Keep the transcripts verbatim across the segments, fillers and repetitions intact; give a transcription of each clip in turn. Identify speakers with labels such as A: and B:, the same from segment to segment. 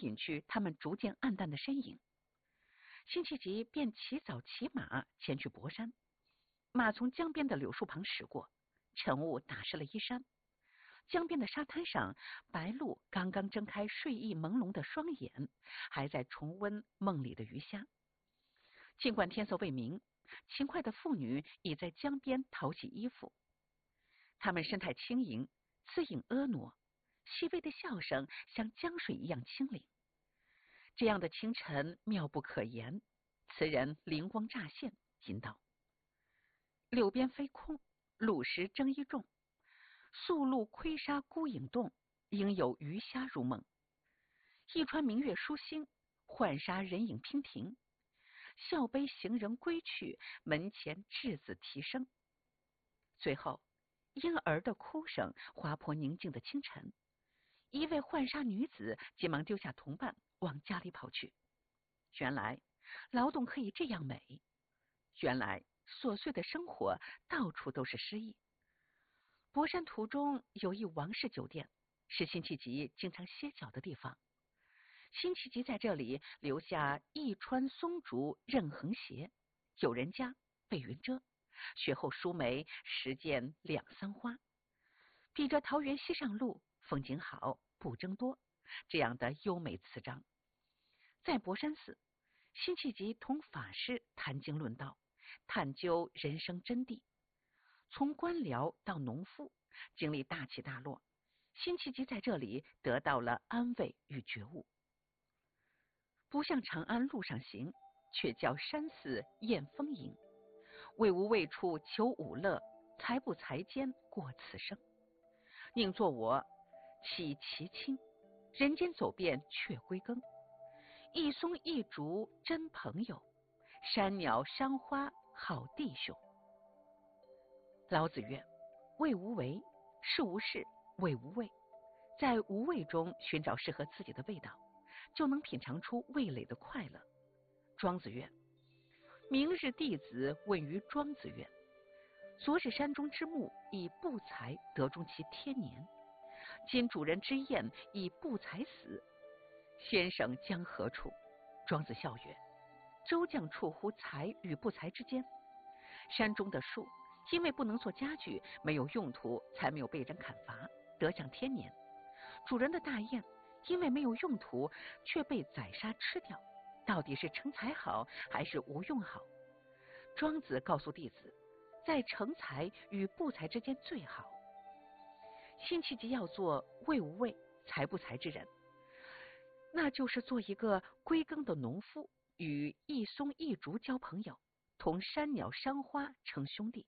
A: 隐去他们逐渐暗淡的身影。辛弃疾便起早骑马前去博山，马从江边的柳树旁驶过，晨雾打湿了衣衫。江边的沙滩上，白鹭刚刚睁开睡意朦胧的双眼，还在重温梦里的鱼虾。尽管天色未明，勤快的妇女已在江边淘洗衣服。她们身态轻盈，姿影婀娜，细微的笑声像江水一样清灵。这样的清晨妙不可言，词人灵光乍现，吟道：柳边飞空，鹭石争一众，素露窥沙孤影动，应有鱼虾如梦。一川明月疏星，浣纱人影娉婷。笑悲行人归去，门前稚子啼声。最后，婴儿的哭声划破宁静的清晨。一位浣纱女子急忙丢下同伴，往家里跑去。原来劳动可以这样美，原来琐碎的生活到处都是诗意。博山途中有一王氏酒店，是辛弃疾经常歇脚的地方。辛弃疾在这里留下一川松竹任横斜，有人家被云遮，雪后疏梅时见两三花。比着桃源西上路，风景好不争多，这样的优美词章。在博山寺，辛弃疾同法师谈经论道，探究人生真谛。从官僚到农夫，经历大起大落，辛弃疾在这里得到了安慰与觉悟。不向长安路上行，却教山寺宴风吟。为无味处求吾乐，才不才间过此生。宁做我起其亲，人间走遍却归根。一松一竹真朋友，山鸟山花好弟兄。老子曰：味无为，事无事，味无味。在无味中寻找适合自己的味道，就能品尝出味蕾的快乐。庄子曰：明日弟子问于庄子曰：昨日山中之木以不才得中其天年，今主人之宴以不才死，先生将何处？庄子笑曰：周将处乎才与不才之间。山中的树因为不能做家具，没有用途，才没有被人砍伐，得享天年。主人的大雁因为没有用途，却被宰杀吃掉，到底是成才好还是无用好？庄子告诉弟子，在成才与不才之间最好。辛弃疾要做味无味才不才之人，那就是做一个归耕的农夫，与一松一竹交朋友，同山鸟山花成兄弟。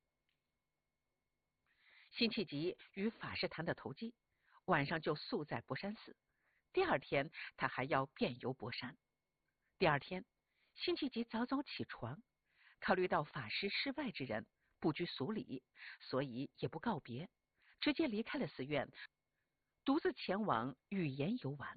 A: 辛弃疾与法师谈的投机，晚上就宿在博山寺。第二天他还要遍游博山。第二天辛弃疾早早起床，考虑到法师室外之人，不拘俗礼，所以也不告别，直接离开了寺院，独自前往语言游玩。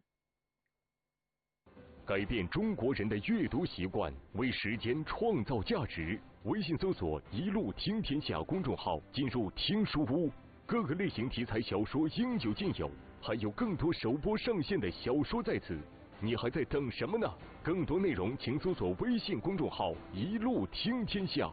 B: 改变中国人的阅读习惯，为时间创造价值。微信搜索“一路听天下”公众号，进入听书屋，各个类型题材小说应有尽有，还有更多首播上线的小说在此，你还在等什么呢？更多内容请搜索微信公众号“一路听天下”。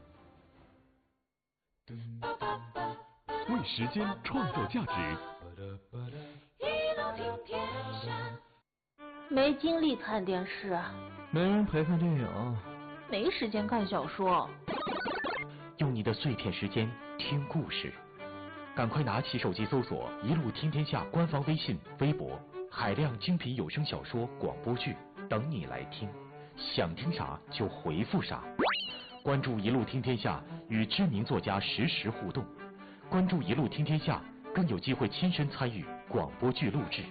B: 为时间创造价值。
C: 一路听天下。没精力看电视，
D: 没人陪看电影，
C: 没时间看小说。
D: 用你的碎片时间听故事，赶快拿起手机搜索“一路听天下”官方微信、微博，海量精品有声小说、广播剧等你来听，想听啥就回复啥。关注“一路听天下”，与知名作家实时互动。关注“一路听天下”，更有机会亲身参与广播剧录制。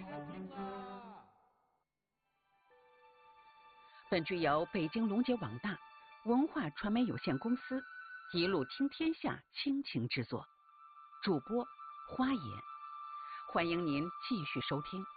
A: 本剧由北京龙杰网大文化传媒有限公司一路听天下倾情制作，主播花野，欢迎您继续收听。